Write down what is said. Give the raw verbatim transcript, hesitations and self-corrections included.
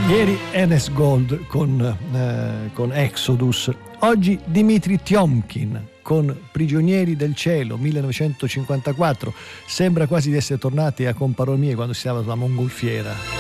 Ieri Enes Gold con, eh, con Exodus, oggi Dimitri Tiomkin con Prigionieri del cielo millenovecentocinquantaquattro. Sembra quasi di essere tornati a Comparole mie quando si stava sulla mongolfiera.